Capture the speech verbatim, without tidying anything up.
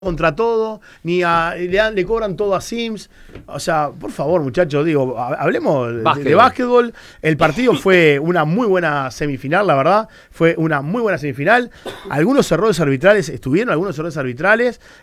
contra todo, ni a, le, dan, le cobran todo a Sims. O sea, por favor, muchachos, digo, hablemos de, de básquetbol. El partido fue una muy buena semifinal, la verdad. Fue una muy buena semifinal. Algunos errores arbitrales estuvieron, algunos errores arbitrales.